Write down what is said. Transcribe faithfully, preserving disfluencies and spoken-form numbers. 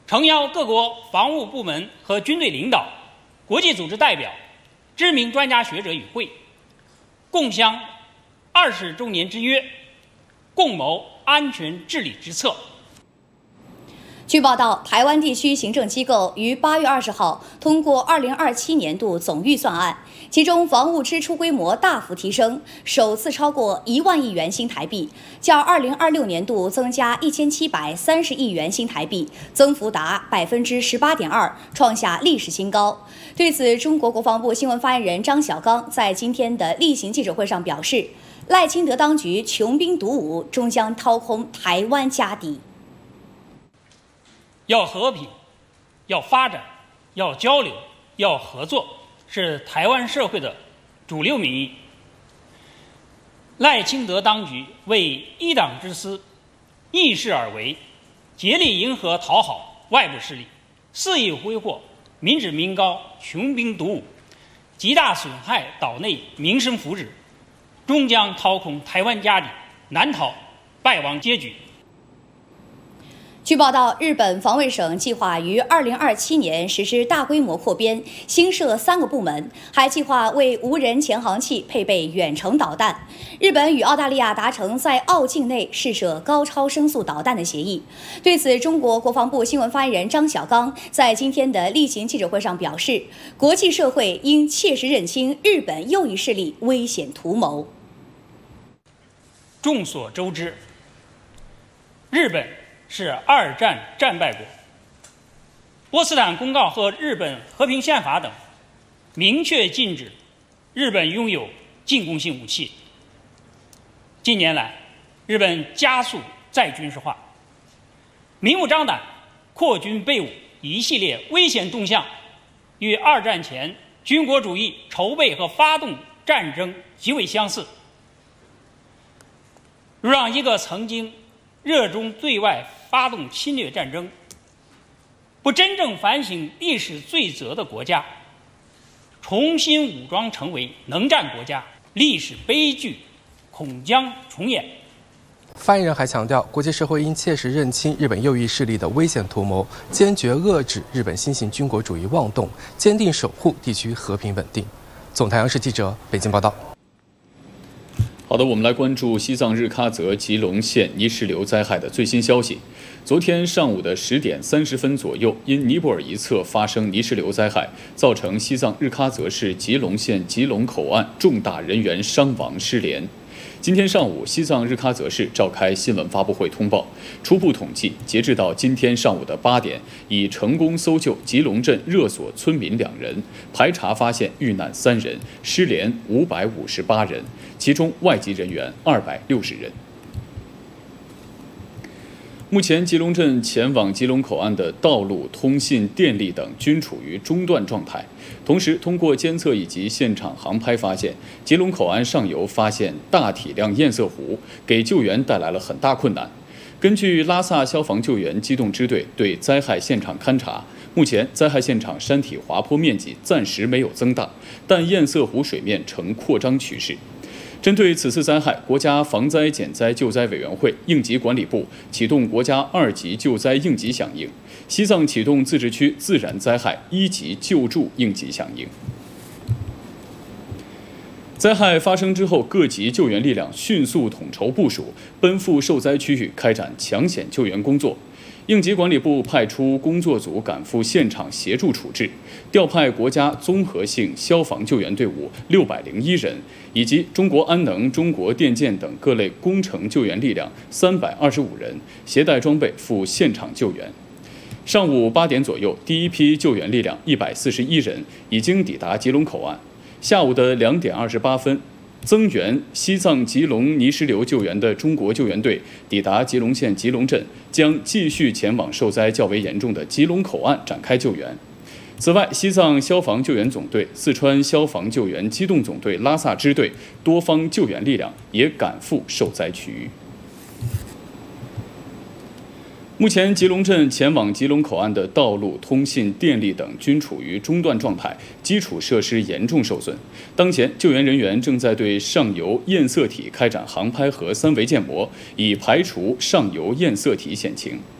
诚邀各国防务部门和军队领导、国际组织代表、知名专家学者与会，共襄二十周年之约，共谋安全治理之策。 据报道，台湾地区行政机构于八月二十号通过二零二七年度总预算案，其中防务支出规模大幅提升，首次超过一万亿元新台币，较二零二六年度增加一千七百三十亿元新台币，增幅达百分之十八点二，创下历史新高。对此，中国国防部新闻发言人张晓刚在今天的例行记者会上表示，赖清德当局穷兵黩武，终将掏空台湾家底。 要和平，要发展，要交流，要合作，是台湾社会的主流民意。赖清德当局为一党之私，逆势而为，竭力迎合讨好外部势力，肆意挥霍，民脂民膏，穷兵黩武，极大损害岛内民生福祉，终将掏空台湾家底，难逃败亡结局。 据报道，日本防卫省计划于二零二七年实施大规模扩编，新设三个部门，还计划为无人潜航器配备远程导弹。日本与澳大利亚达成在澳境内试射高超声速导弹的协议。对此，中国国防部新闻发言人张晓刚在今天的例行记者会上表示，国际社会应切实认清日本右翼势力危险图谋。 众所周知，日本是二战战败国，波茨坦公告和日本和平宪法等明确禁止日本拥有进攻性武器。近年来，日本加速再军事化，明目张胆扩军备武，一系列危险动向与二战前军国主义筹备和发动战争极为相似。如让一个曾经热衷对外发动侵略战争、不真正反省历史罪责的国家，重新武装成为能战国家，历史悲剧恐将重演。 发言人还强调，国际社会应切实认清日本右翼势力的危险图谋，坚决遏制日本新型军国主义妄动，坚定守护地区和平稳定。总台央视记者北京报道。 好的，我们来关注西藏日喀则吉隆县泥石流灾害的最新消息。昨天上午的十点三十分左右，因尼泊尔一侧发生泥石流灾害，造成西藏日喀则市吉隆县吉隆口岸重大人员伤亡失联。今天上午，西藏日喀则市召开新闻发布会通报，初步统计，截至到今天上午的八点，已成功搜救吉隆镇热所村民两人，排查发现遇难三人，失联五百五十八人，其中外籍人员二百六十人。目前，吉隆镇前往吉隆口岸的道路、通信、电力等均处于中断状态。同时，通过监测以及现场航拍发现，吉隆口岸上游发现大体量堰塞湖，给救援带来了很大困难。根据拉萨消防救援机动支队对灾害现场勘查，目前灾害现场山体滑坡面积暂时没有增大，但堰塞湖水面呈扩张趋势。针对此次灾害，国家防灾减灾救灾委员会应急管理部启动国家二级救灾应急响应，西藏启动自治区自然灾害一级救助应急响应。灾害发生之后，各级救援力量迅速统筹部署，奔赴受灾区域开展抢险救援工作。应急管理部派出工作组赶赴现场协助处置，调派国家综合性消防救援队伍六百零一人，以及中国安能、中国电建等各类工程救援力量三百二十五人，携带装备赴现场救援。上午八点左右，第一批救援力量一百四十一人已经抵达吉隆口岸。下午的两点二十八分。增援西藏吉隆泥石流救援的中国救援队抵达吉隆县吉隆镇，将继续前往受灾较为严重的吉隆口岸展开救援。此外，西藏消防救援总队、四川消防救援机动总队拉萨支队多方救援力量也赶赴受灾区域。目前，吉隆镇前往吉隆口岸的道路、通信、电力等均处于中断状态，基础设施严重受损。当前，救援人员正在对上游堰塞体开展航拍和三维建模，以排除上游堰塞体险情。